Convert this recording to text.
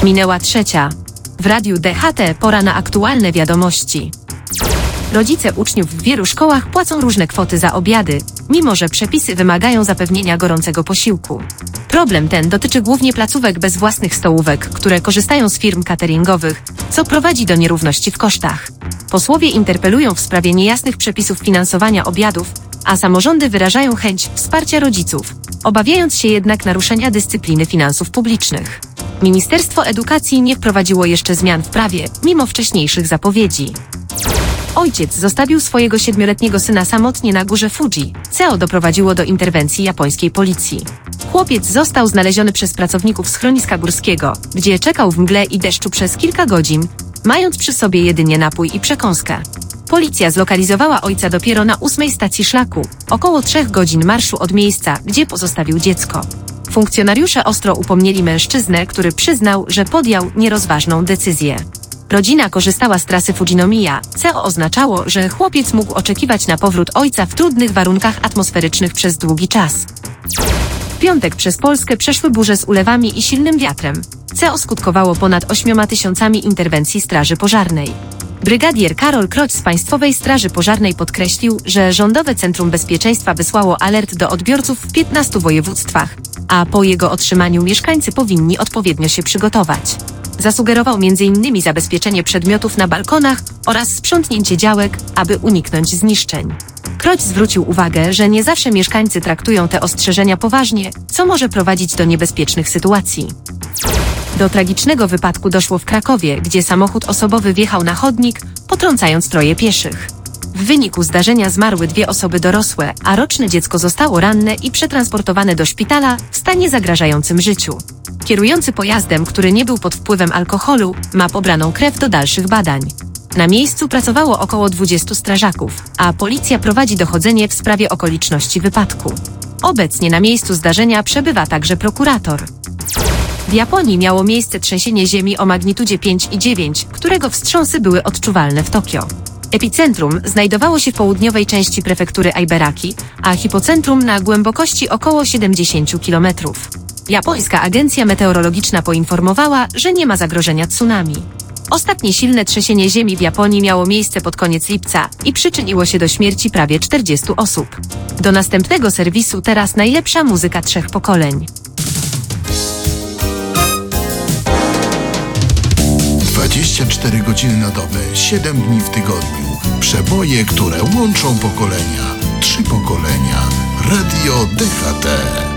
Minęła 3:00. W radiu DHT pora na aktualne wiadomości. Rodzice uczniów w wielu szkołach płacą różne kwoty za obiady, mimo że przepisy wymagają zapewnienia gorącego posiłku. Problem ten dotyczy głównie placówek bez własnych stołówek, które korzystają z firm cateringowych, co prowadzi do nierówności w kosztach. Posłowie interpelują w sprawie niejasnych przepisów finansowania obiadów, a samorządy wyrażają chęć wsparcia rodziców, obawiając się jednak naruszenia dyscypliny finansów publicznych. Ministerstwo Edukacji nie wprowadziło jeszcze zmian w prawie, mimo wcześniejszych zapowiedzi. Ojciec zostawił swojego 7-letniego syna samotnie na górze Fuji, co doprowadziło do interwencji japońskiej policji. Chłopiec został znaleziony przez pracowników schroniska górskiego, gdzie czekał w mgle i deszczu przez kilka godzin, mając przy sobie jedynie napój i przekąskę. Policja zlokalizowała ojca dopiero na 8. stacji szlaku, około 3 godzin marszu od miejsca, gdzie pozostawił dziecko. Funkcjonariusze ostro upomnieli mężczyznę, który przyznał, że podjął nierozważną decyzję. Rodzina korzystała z trasy Fujinomiya, co oznaczało, że chłopiec mógł oczekiwać na powrót ojca w trudnych warunkach atmosferycznych przez długi czas. W piątek przez Polskę przeszły burze z ulewami i silnym wiatrem, co skutkowało ponad 8 tysiącami interwencji Straży Pożarnej. Brygadier Karol Kroć z Państwowej Straży Pożarnej podkreślił, że Rządowe Centrum Bezpieczeństwa wysłało alert do odbiorców w 15 województwach, a po jego otrzymaniu mieszkańcy powinni odpowiednio się przygotować. Zasugerował m.in. zabezpieczenie przedmiotów na balkonach oraz sprzątnięcie działek, aby uniknąć zniszczeń. Kroć zwrócił uwagę, że nie zawsze mieszkańcy traktują te ostrzeżenia poważnie, co może prowadzić do niebezpiecznych sytuacji. Do tragicznego wypadku doszło w Krakowie, gdzie samochód osobowy wjechał na chodnik, potrącając 3 pieszych. W wyniku zdarzenia zmarły 2 osoby dorosłe, a roczne dziecko zostało ranne i przetransportowane do szpitala w stanie zagrażającym życiu. Kierujący pojazdem, który nie był pod wpływem alkoholu, ma pobraną krew do dalszych badań. Na miejscu pracowało około 20 strażaków, a policja prowadzi dochodzenie w sprawie okoliczności wypadku. Obecnie na miejscu zdarzenia przebywa także prokurator. W Japonii miało miejsce trzęsienie ziemi o magnitudzie 5,9, którego wstrząsy były odczuwalne w Tokio. Epicentrum znajdowało się w południowej części prefektury Ibaraki, a hipocentrum na głębokości około 70 km. Japońska agencja meteorologiczna poinformowała, że nie ma zagrożenia tsunami. Ostatnie silne trzęsienie ziemi w Japonii miało miejsce pod koniec lipca i przyczyniło się do śmierci prawie 40 osób. Do następnego serwisu teraz najlepsza muzyka 3 pokoleń. 24 godziny na dobę, 7 dni w tygodniu. Przeboje, które łączą pokolenia. 3 pokolenia. Radio DHT.